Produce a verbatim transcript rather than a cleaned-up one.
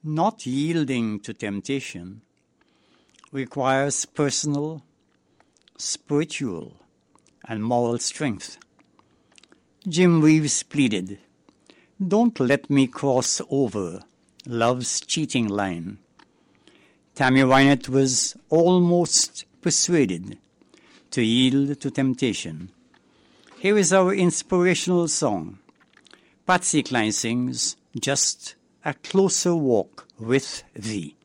Not yielding to temptation requires personal, spiritual, and moral strength. Jim Reeves pleaded, "Don't let me cross over love's cheating line." Tammy Wynette was almost persuaded to yield to temptation. Here is our inspirational song. Patsy Cline sings, "Just a Closer Walk with Thee."